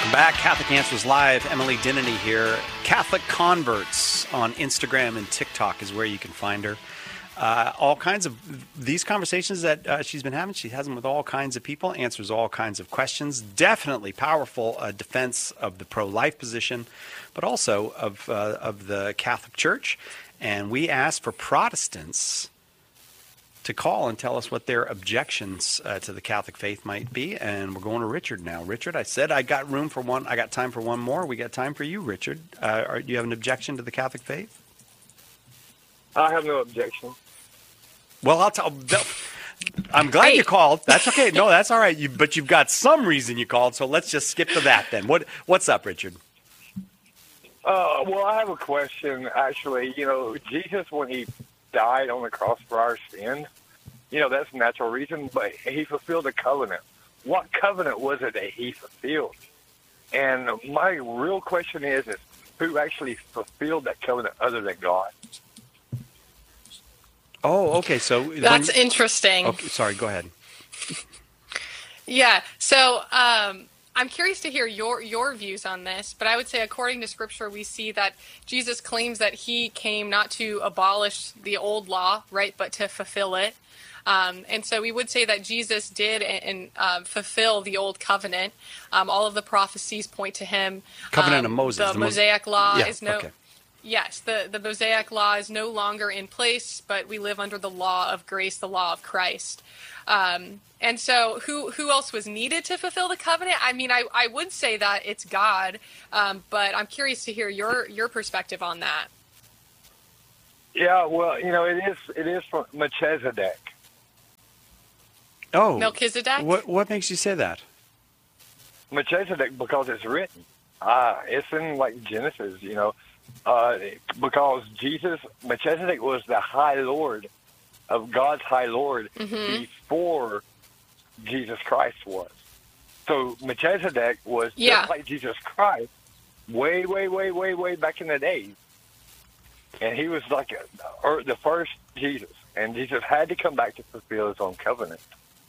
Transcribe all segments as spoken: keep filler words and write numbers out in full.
Welcome back. Catholic Answers Live. Emily Denneny here. Catholic Converts on Instagram and TikTok is where you can find her. Uh, all kinds of these conversations that uh, she's been having, she has them with all kinds of people, answers all kinds of questions. Definitely powerful uh, defense of the pro-life position, but also of uh, of the Catholic Church. And we asked for Protestants to call and tell us what their objections uh, to the Catholic faith might be. And we're going to Richard now. Richard, I said I got room for one. I got time for one more. We got time for you, Richard. Uh, are, do you have an objection to the Catholic faith? I have no objection. Well, I'll tell. I'm glad you called. That's okay. No, that's all right. You, but you've got some reason you called. So let's just skip to that then. What What's up, Richard? Uh, well, I have a question. Actually, you know, Jesus, when he died on the cross for our sin, you know, that's a natural reason, but he fulfilled a covenant. What covenant was it that he fulfilled? And my real question is, is who actually fulfilled that covenant other than God? Oh, okay. So that's when, interesting. Okay, sorry, go ahead. Yeah. So um, I'm curious to hear your your views on this, but I would say according to Scripture, we see that Jesus claims that he came not to abolish the old law, right, but to fulfill it. Um, and so we would say that Jesus did and, and uh, fulfill the old covenant. Um, all of the prophecies point to him. Covenant um, of Moses. The, the Mosaic Mo- law yeah, is no. Okay. Yes, the, the Mosaic law is no longer in place, but we live under the law of grace, the law of Christ. Um, and so who who else was needed to fulfill the covenant? I mean, I, I would say that it's God, um, but I'm curious to hear your, your perspective on that. Yeah, well, you know, it is it is from Melchizedek. Oh. Melchizedek? What, what makes you say that? Melchizedek, because it's written. Uh, it's in, like, Genesis, you know. Uh, because Jesus, Melchizedek was the High Lord of God's High Lord mm-hmm. before Jesus Christ was. So Melchizedek was yeah. just like Jesus Christ way, way, way, way, way back in the day. And he was like a, or the first Jesus. And Jesus had to come back to fulfill his own covenant.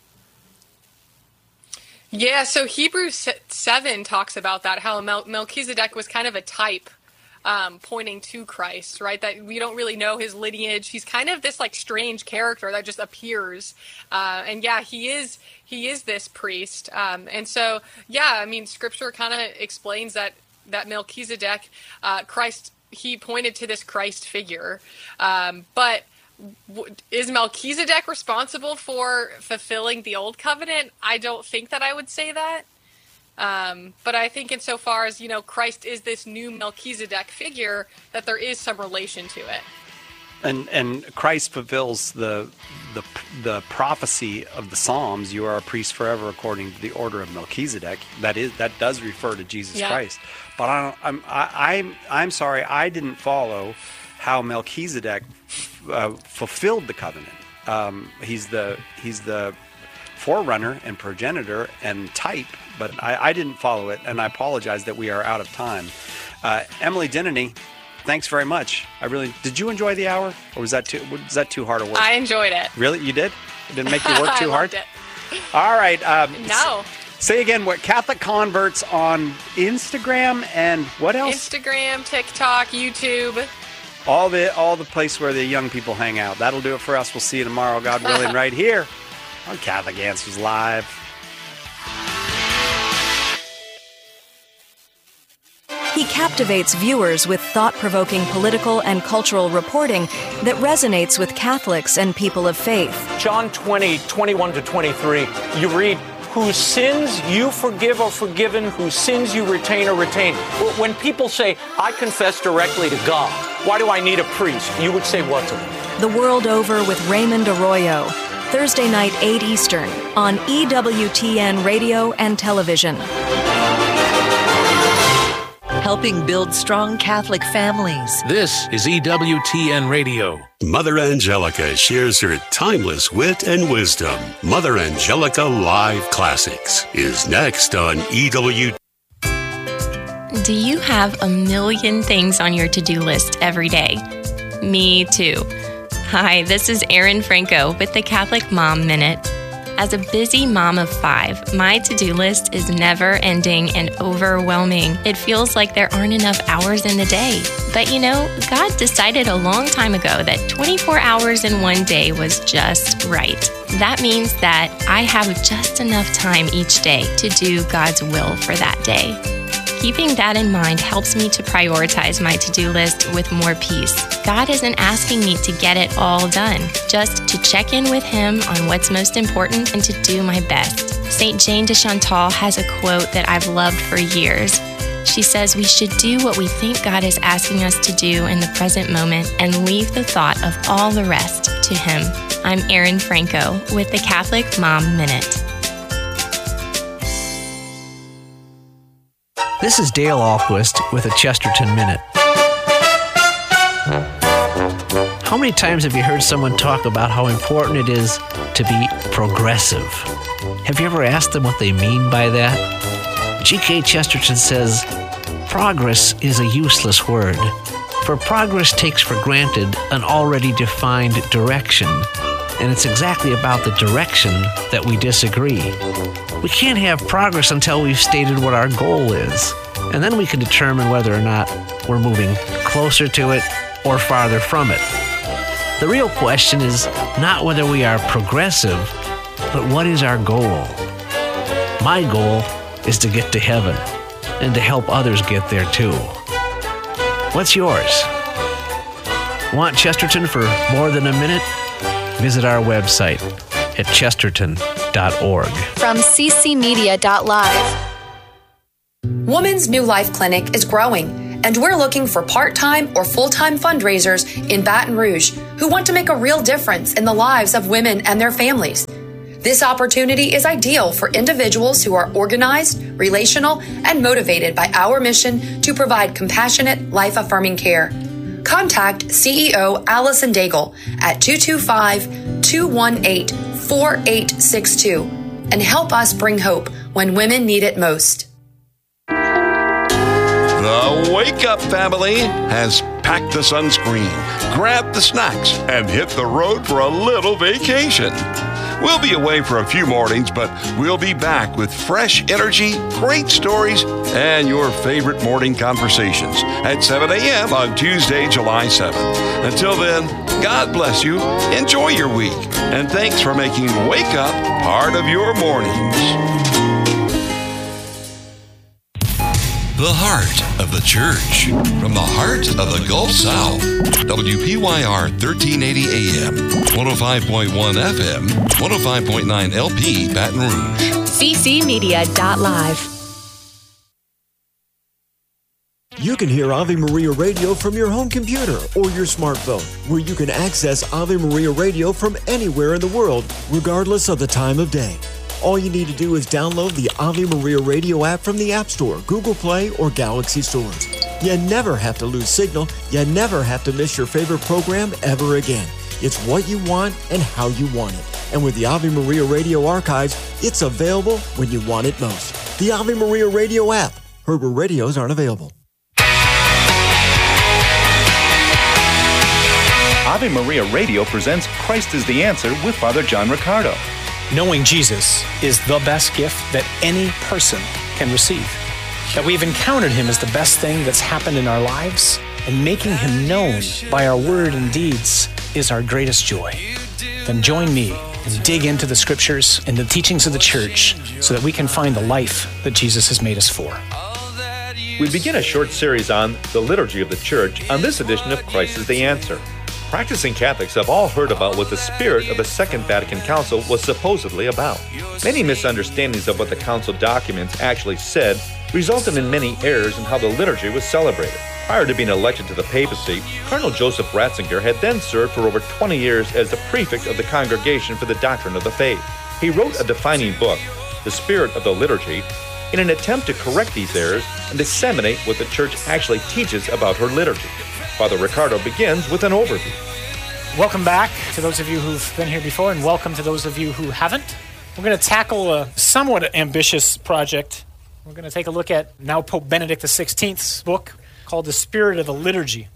Yeah, so Hebrews seven talks about that, how Mel- Melchizedek was kind of a type Um, pointing to Christ, right? That we don't really know his lineage. He's kind of this like strange character that just appears, uh, and yeah, he is he is this priest. Um, and so, yeah, I mean, Scripture kind of explains that that Melchizedek, uh, Christ, he pointed to this Christ figure. Um, but w- is Melchizedek responsible for fulfilling the old covenant? I don't think that I would say that. Um, but I think insofar as, you know, Christ is this new Melchizedek figure, that there is some relation to it. And and Christ fulfills the the the prophecy of the Psalms. You are a priest forever according to the order of Melchizedek. That is that does refer to Jesus yeah. Christ. But I don't, I'm I, I'm I'm sorry, I didn't follow how Melchizedek uh, fulfilled the covenant. Um, he's the he's the forerunner and progenitor and type, but I, I didn't follow it, and I apologize that we are out of time. Uh, Emily Denneny, thanks very much. I really did. You enjoy the hour, or was that too was that too hard a work? I enjoyed it. Really, you did? It didn't make you work too I hard? loved it. All right. Um, no. S- say again. What Catholic Converts on Instagram and what else? Instagram, TikTok, YouTube. All the all the place where the young people hang out. That'll do it for us. We'll see you tomorrow, God willing, right here on Catholic Answers Live. He captivates viewers with thought-provoking political and cultural reporting that resonates with Catholics and people of faith. John twenty, twenty-one to twenty-three, you read, whose sins you forgive are forgiven, whose sins you retain are retained. When people say, I confess directly to God, why do I need a priest? You would say what to them? The World Over with Raymond Arroyo. Thursday night, eight Eastern, on E W T N Radio and Television. Helping build strong Catholic families. This is E W T N Radio. Mother Angelica shares her timeless wit and wisdom. Mother Angelica Live Classics is next on E W T N. Do you have a million things on your to-do list every day? Me too. Hi, this is Erin Franco with the Catholic Mom Minute. As a busy mom of five, my to-do list is never-ending and overwhelming. It feels like there aren't enough hours in the day. But you know, God decided a long time ago that twenty-four hours in one day was just right. That means that I have just enough time each day to do God's will for that day. Keeping that in mind helps me to prioritize my to-do list with more peace. God isn't asking me to get it all done, just to check in with Him on what's most important and to do my best. Saint Jane de Chantal has a quote that I've loved for years. She says we should do what we think God is asking us to do in the present moment and leave the thought of all the rest to Him. I'm Erin Franco with the Catholic Mom Minute. This is Dale Ahlquist with a Chesterton Minute. How many times have you heard someone talk about how important it is to be progressive? Have you ever asked them what they mean by that? G K Chesterton says, progress is a useless word, for progress takes for granted an already defined direction, and it's exactly about the direction that we disagree. We can't have progress until we've stated what our goal is, and then we can determine whether or not we're moving closer to it or farther from it. The real question is not whether we are progressive, but what is our goal? My goal is to get to heaven and to help others get there too. What's yours? Want Chesterton for more than a minute? Visit our website at chesterton dot org. From c c media dot live. Woman's New Life Clinic is growing, and we're looking for part-time or full-time fundraisers in Baton Rouge who want to make a real difference in the lives of women and their families. This opportunity is ideal for individuals who are organized, relational, and motivated by our mission to provide compassionate, life-affirming care. Contact C E O Allison Daigle at two two five, two one eight, four eight six two and help us bring hope when women need it most. The Wake Up family has packed the sunscreen, grabbed the snacks, and hit the road for a little vacation. We'll be away for a few mornings, but we'll be back with fresh energy, great stories, and your favorite morning conversations at seven a.m. on Tuesday, July seventh. Until then, God bless you, enjoy your week, and thanks for making Wake Up part of your mornings. The heart of the church, from the heart of the Gulf South. W P Y R thirteen eighty A M, one oh five point one F M, one oh five point nine L P, Baton Rouge. c c media dot live. You can hear Ave Maria Radio from your home computer or your smartphone, where you can access Ave Maria Radio from anywhere in the world, regardless of the time of day. All you need to do is download the Ave Maria Radio app from the App Store, Google Play, or Galaxy stores. You never have to lose signal. You never have to miss your favorite program ever again. It's what you want and how you want it. And with the Ave Maria Radio archives, it's available when you want it most. The Ave Maria Radio app. Heard where radios aren't available. Ave Maria Radio presents Christ is the Answer with Father John Riccardo. Knowing Jesus is the best gift that any person can receive. That we've encountered Him is the best thing that's happened in our lives, and making Him known by our word and deeds is our greatest joy. Then join me and dig into the Scriptures and the teachings of the Church so that we can find the life that Jesus has made us for. We begin a short series on the liturgy of the Church on this edition of Christ is the Answer. Practicing Catholics have all heard about what the spirit of the Second Vatican Council was supposedly about. Many misunderstandings of what the Council documents actually said resulted in many errors in how the liturgy was celebrated. Prior to being elected to the papacy, Cardinal Joseph Ratzinger had then served for over twenty years as the prefect of the Congregation for the Doctrine of the Faith. He wrote a defining book, The Spirit of the Liturgy, in an attempt to correct these errors and disseminate what the Church actually teaches about her liturgy. Father Riccardo begins with an overview. Welcome back to those of you who've been here before, and welcome to those of you who haven't. We're going to tackle a somewhat ambitious project. We're going to take a look at now Pope Benedict the sixteenth's book called The Spirit of the Liturgy.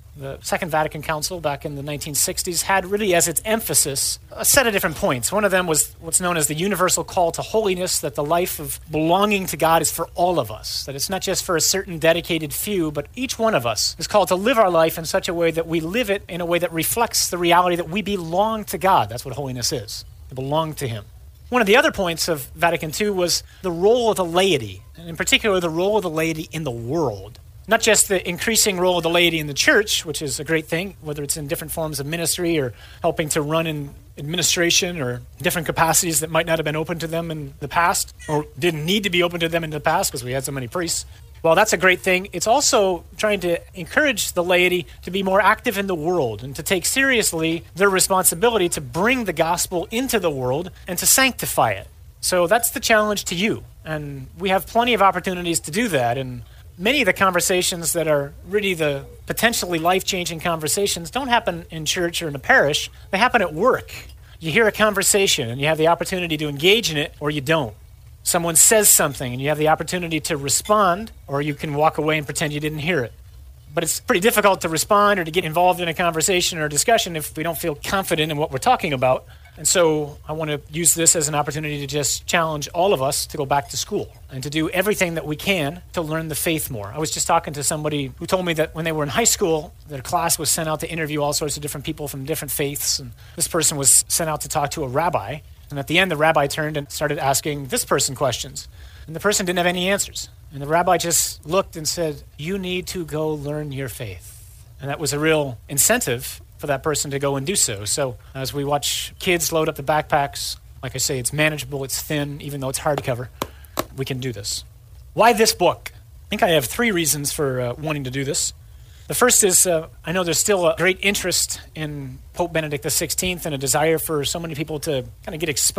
The Second Vatican Council back in the nineteen sixties had really as its emphasis a set of different points. One of them was what's known as the universal call to holiness, that the life of belonging to God is for all of us, that it's not just for a certain dedicated few, but each one of us is called to live our life in such a way that we live it in a way that reflects the reality that we belong to God. That's what holiness is, to belong to Him. One of the other points of Vatican Two was the role of the laity, and in particular the role of the laity in the world. Not just the increasing role of the laity in the church, which is a great thing, whether it's in different forms of ministry or helping to run in administration or different capacities that might not have been open to them in the past or didn't need to be open to them in the past because we had so many priests. Well, that's a great thing. It's also trying to encourage the laity to be more active in the world and to take seriously their responsibility to bring the gospel into the world and to sanctify it. So that's the challenge to you. And we have plenty of opportunities to do that. And many of the conversations that are really the potentially life-changing conversations don't happen in church or in a parish. They happen at work. You hear a conversation and you have the opportunity to engage in it, or you don't. Someone says something and you have the opportunity to respond, or you can walk away and pretend you didn't hear it. But it's pretty difficult to respond or to get involved in a conversation or a discussion if we don't feel confident in what we're talking about. And so I want to use this as an opportunity to just challenge all of us to go back to school and to do everything that we can to learn the faith more. I was just talking to somebody who told me that when they were in high school, their class was sent out to interview all sorts of different people from different faiths. And this person was sent out to talk to a rabbi. And at the end, the rabbi turned and started asking this person questions. And the person didn't have any answers. And the rabbi just looked and said, "You need to go learn your faith." And that was a real incentive for that person to go and do so. So as we watch kids load up the backpacks, like I say, it's manageable, it's thin, even though it's hardcover, we can do this. Why this book? I think I have three reasons for uh, wanting to do this. The first is uh, I know there's still a great interest in Pope Benedict the sixteenth and a desire for so many people to kind of get exposed